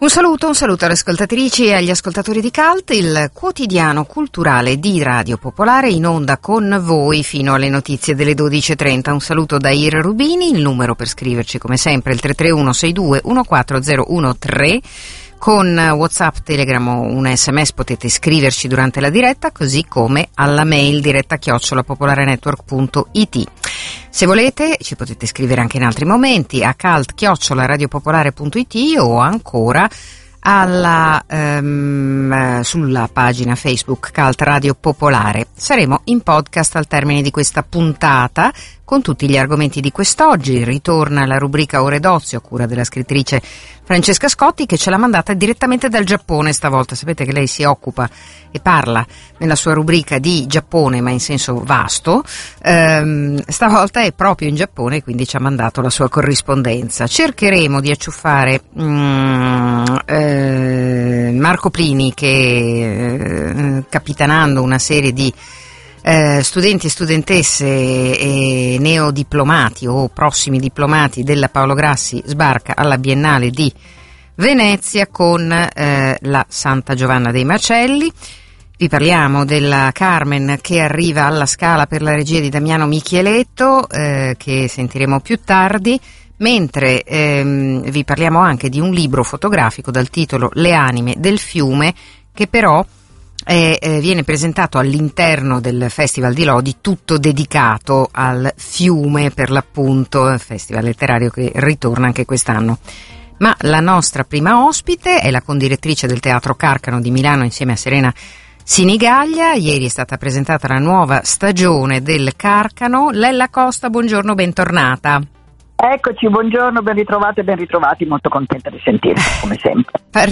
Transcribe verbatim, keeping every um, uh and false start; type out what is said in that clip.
saluto, un saluto alle ascoltatrici e agli ascoltatori di Cult, il quotidiano culturale di Radio Popolare, in onda con voi fino alle notizie delle dodici e trenta. Un saluto da Ira Rubini, il numero per scriverci come sempre il tre tre uno sei due uno quattro zero uno tre. Con WhatsApp, Telegram o un sms potete scriverci durante la diretta, così come alla mail diretta chiocciola popolarenetwork punto it. Se volete ci potete scrivere anche in altri momenti a cult chiocciola radiopopolare punto it o ancora alla um, sulla pagina Facebook Cult Radio Popolare. Saremo in podcast al termine di questa puntata con tutti gli argomenti di quest'oggi. Ritorna la rubrica Ore d'Ozio a cura della scrittrice Francesca Scotti, che ce l'ha mandata direttamente dal Giappone stavolta. Sapete che lei si occupa e parla nella sua rubrica di Giappone, ma in senso vasto. Ehm, stavolta è proprio in Giappone, quindi ci ha mandato la sua corrispondenza. Cercheremo di acciuffare mm, eh, Marco Plini, che eh, capitanando una serie di Eh, studenti e studentesse e neodiplomati o prossimi diplomati della Paolo Grassi sbarca alla Biennale di Venezia con eh, la Santa Giovanna dei Marcelli. Vi parliamo della Carmen che arriva alla Scala per la regia di Damiano Micheletto, eh, che sentiremo più tardi, mentre ehm, vi parliamo anche di un libro fotografico dal titolo Le anime del fiume, che però Eh, eh, viene presentato all'interno del Festival di Lodi, tutto dedicato al fiume, per l'appunto, festival letterario che ritorna anche quest'anno. Ma la nostra prima ospite è la condirettrice del Teatro Carcano di Milano insieme a Serena Sinigaglia. Ieri è stata presentata la nuova stagione del Carcano. Lella Costa, buongiorno, bentornata. Eccoci, buongiorno, ben ritrovate e ben ritrovati, molto contenta di sentirvi come sempre.